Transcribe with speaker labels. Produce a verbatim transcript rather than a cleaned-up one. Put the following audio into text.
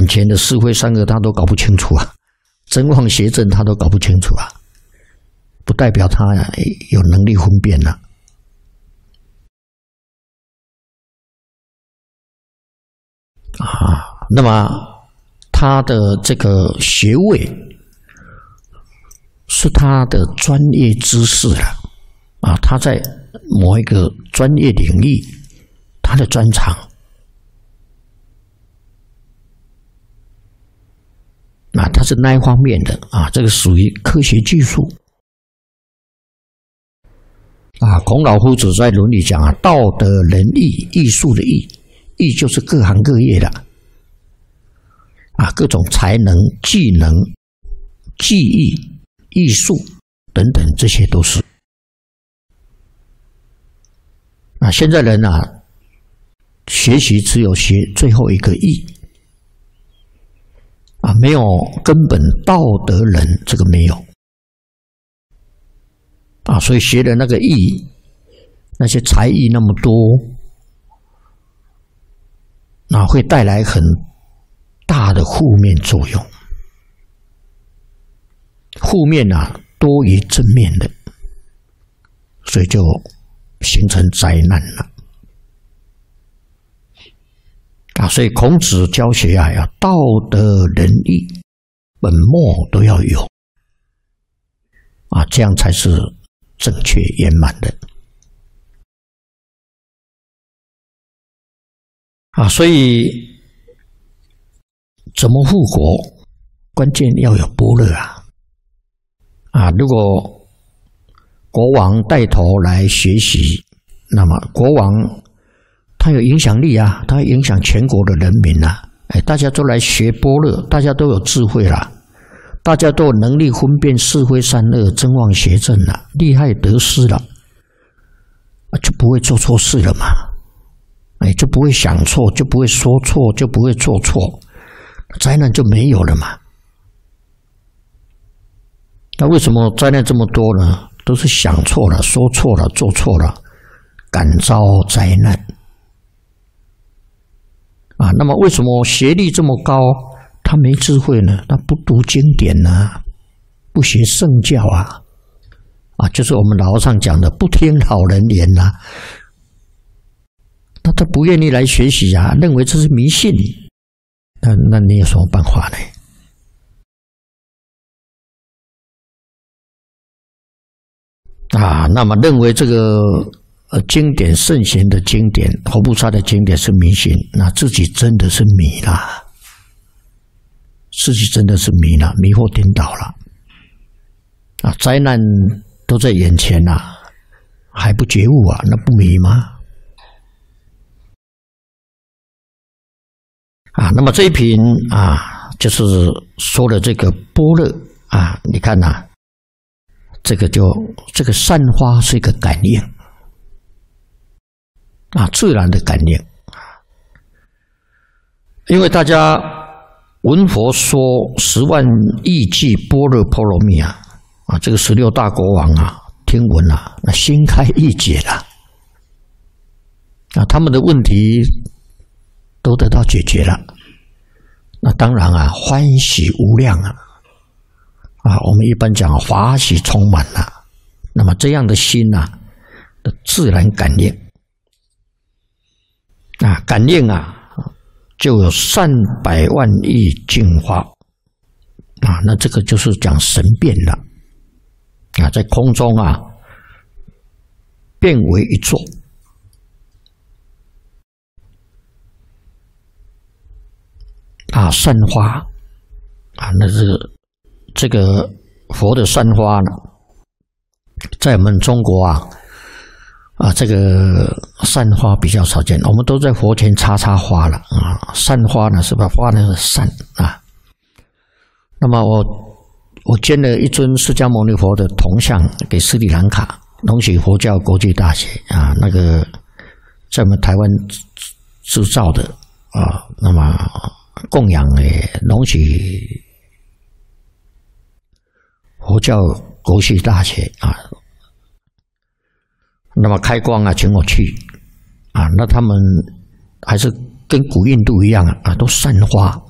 Speaker 1: 前的是非善恶他都搞不清楚啊，真妄邪正他都搞不清楚啊，不代表他有能力分辨了啊。那么他的这个学位是他的专业知识了啊，他在某一个专业领域，他的专长啊，他是那一方面的啊，这个属于科学技术啊。孔老夫子在《伦理》讲啊，道德仁义，艺术的艺，艺就是各行各业的啊，各种才能、技能、技艺、艺术等等，这些都是。啊，现在人啊，学习只有学最后一个义啊，没有根本道德人，这个没有啊，所以学的那个义，那些才艺那么多，啊，会带来很大的负面作用，负面啊多于正面的，所以就形成灾难了啊！所以孔子教学啊，要道德仁义本末都要有啊，这样才是正确圆满的啊！所以怎么护国，关键要有般若啊！啊，如果国王带头来学习，那么国王他有影响力啊，他影响全国的人民啊，哎，大家都来学般若，大家都有智慧啦，大家都有能力分辨是非善恶、真妄邪正了，利害得失了，就不会做错事了嘛，哎，就不会想错，就不会说错，就不会做错，灾难就没有了嘛。那为什么灾难这么多呢？都是想错了、说错了、做错了，感遭灾难啊。那么为什么学历这么高，他没智慧呢？他不读经典啊，不学圣教啊，啊，就是我们老和尚讲的不听老人言啊。那他不愿意来学习啊，认为这是迷信，那那你有什么办法呢？啊，那么认为这个呃经典圣贤的经典，佛菩萨的经典是迷信，那自己真的是迷了，自己真的是迷了，迷惑颠倒了啊！灾难都在眼前呐、啊，还不觉悟啊？那不迷吗？啊，那么这一品啊，就是说的这个般若啊，你看呐、啊。这个就这个善花是一个感应啊，自然的感应。因为大家闻佛说十万亿句般若波罗蜜啊，啊，这个十六大国王啊，听闻啊，那心开意解了啊，他们的问题都得到解决了，那当然啊，欢喜无量啊。啊，我们一般讲法喜充满了，那么这样的心呐、啊，的自然感应啊，感应啊，就有三百万亿净化啊，那这个就是讲神变了啊，在空中啊变为一座啊，散花啊，那是。这个佛的散花呢，在我们中国啊，啊，这个散花比较少见，我们都在佛前插插花了啊。散花呢，是把花呢散啊。那么我我捐了一尊释迦牟尼佛的铜像给斯里兰卡龙喜佛教国际大学啊，那个在我们台湾制造的啊，那么供养诶龙喜。佛教国际大学啊，那么开光啊，请我去啊，那他们还是跟古印度一样啊，都散花